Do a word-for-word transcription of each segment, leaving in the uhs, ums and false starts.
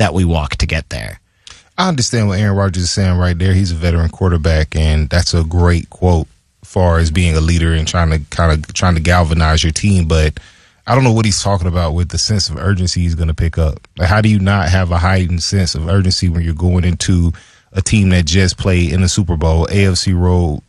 that we walk to get there. I understand what Aaron Rodgers is saying right there. He's a veteran quarterback, and that's a great quote as far as being a leader and trying to kind of trying to galvanize your team. But I don't know what he's talking about with the sense of urgency he's going to pick up. Like, how do you not have a heightened sense of urgency when you're going into a team that just played in the Super Bowl, A F C road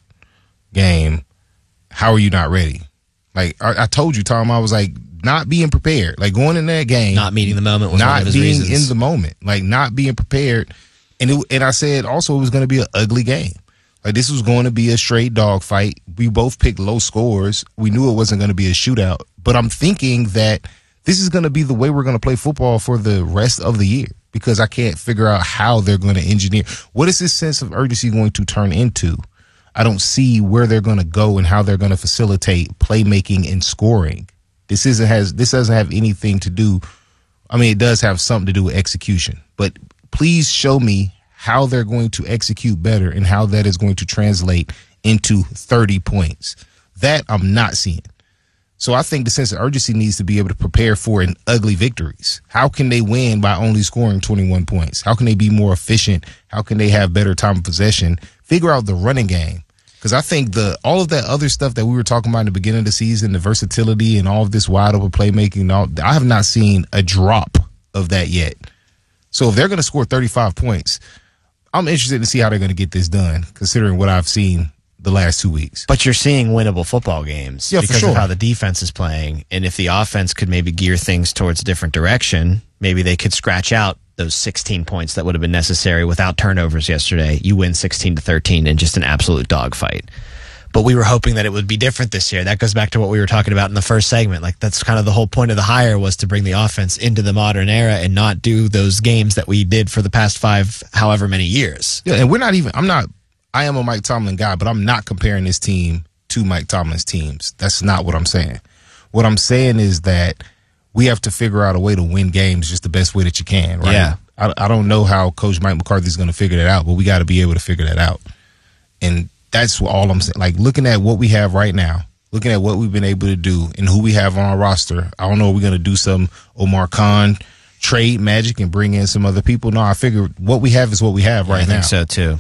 game? How are you not ready? Like, I, I told you, Tom, I was like, not being prepared. Like, going in that game. Not meeting the moment was not one of his being reasons. in the moment. Like, not being prepared. And it, and I said also it was going to be an ugly game. Like, this was going to be a straight dog fight. We both picked low scores. We knew it wasn't going to be a shootout. But I'm thinking that this is going to be the way we're going to play football for the rest of the year, because I can't figure out how they're going to engineer. What is this sense of urgency going to turn into? I don't see where they're going to go and how they're going to facilitate playmaking and scoring. This isn't has this doesn't have anything to do. I mean, it does have something to do with execution, but please show me how they're going to execute better and how that is going to translate into thirty points. That I'm not seeing. So I think the sense of urgency needs to be able to prepare for an ugly victories. How can they win by only scoring twenty-one points? How can they be more efficient? How can they have better time of possession? Figure out the running game. Because I think the all of that other stuff that we were talking about in the beginning of the season, the versatility and all of this wide open playmaking, and all, I have not seen a drop of that yet. So if they're going to score thirty-five points, I'm interested to see how they're going to get this done, considering what I've seen the last two weeks. But you're seeing winnable football games yeah, because for sure. of how the defense is playing. And if the offense could maybe gear things towards a different direction, maybe they could scratch out those sixteen points that would have been necessary without turnovers yesterday. You win sixteen to thirteen in just an absolute dogfight. But we were hoping that it would be different this year. That goes back to what we were talking about in the first segment. Like, that's kind of the whole point of the hire, was to bring the offense into the modern era and not do those games that we did for the past five, however many years. Yeah, and we're not even, I'm not, I am a Mike Tomlin guy, but I'm not comparing this team to Mike Tomlin's teams. That's not what I'm saying. What I'm saying is that we have to figure out a way to win games just the best way that you can, right? Yeah. I, I don't know how Coach Mike McCarthy is going to figure that out, but we got to be able to figure that out. And that's all I'm saying. Like, looking at what we have right now, looking at what we've been able to do and who we have on our roster, I don't know if we're going to do some Omar Khan trade magic and bring in some other people. No, I figure what we have is what we have right I think now. so, too.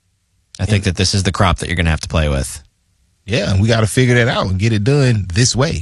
I and, think that this is the crop that you're going to have to play with. Yeah, and we got to figure that out and get it done this way.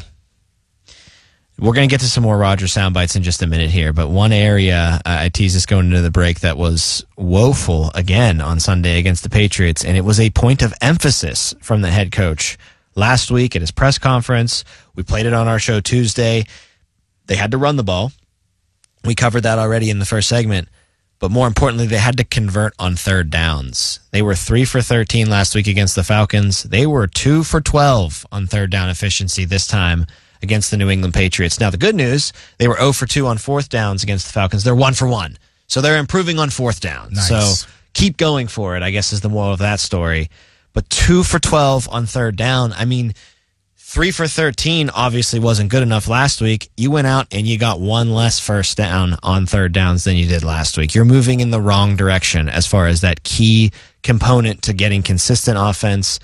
We're going to get to some more Rodgers sound bites in just a minute here, but one area uh, I teased us going into the break that was woeful again on Sunday against the Patriots, and it was a point of emphasis from the head coach last week at his press conference. We played it on our show Tuesday. They had to run the ball. We covered that already in the first segment, but more importantly, they had to convert on third downs. They were three for thirteen last week against the Falcons. They were two for twelve on third down efficiency this time against the New England Patriots. Now, the good news, they were zero for two on fourth downs against the Falcons. They're one for one. So they're improving on fourth down. Nice. So keep going for it, I guess, is the moral of that story. But two for twelve on third down. I mean, three for thirteen obviously wasn't good enough last week. You went out and you got one less first down on third downs than you did last week. You're moving in the wrong direction as far as that key component to getting consistent offense.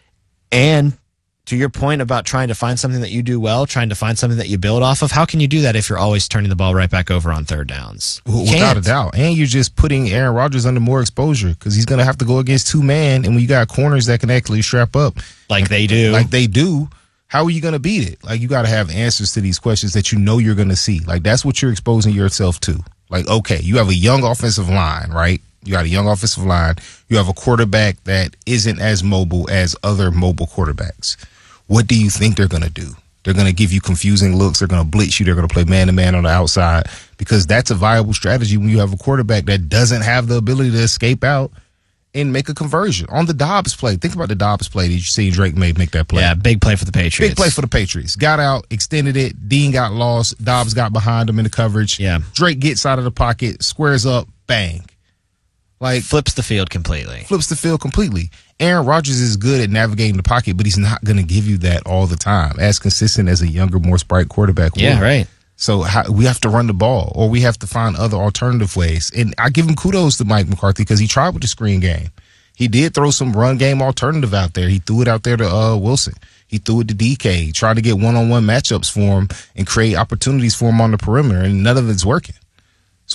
And to your point about trying to find something that you do well, trying to find something that you build off of, how can you do that if you're always turning the ball right back over on third downs? You Without can't. a doubt. And you're just putting Aaron Rodgers under more exposure because he's going to have to go against two man, and when you got corners that can actually strap up. Like they do. Like they do. How are you going to beat it? Like, you got to have answers to these questions that you know you're going to see. Like, that's what you're exposing yourself to. Like, okay, you have a young offensive line, right? You got a young offensive line. You have a quarterback that isn't as mobile as other mobile quarterbacks. What do you think they're going to do? They're going to give you confusing looks. They're going to blitz you. They're going to play man-to-man on the outside because that's a viable strategy when you have a quarterback that doesn't have the ability to escape out and make a conversion. On the Dobbs play, think about the Dobbs play that you see Drake made make that play. Yeah, big play for the Patriots. Big play for the Patriots. Got out, extended it. Dean got lost. Dobbs got behind him in the coverage. Yeah. Drake gets out of the pocket, squares up, bang. Like, flips the field completely. Flips the field completely. Aaron Rodgers is good at navigating the pocket, but he's not going to give you that all the time, as consistent as a younger, more sprite quarterback would. Yeah, right. So how, we have to run the ball, or we have to find other alternative ways. And I give him kudos to Mike McCarthy because he tried with the screen game. He did throw some run game alternative out there. He threw it out there to uh, Wilson. He threw it to D K. Tried to get one-on-one matchups for him and create opportunities for him on the perimeter, and none of it's working.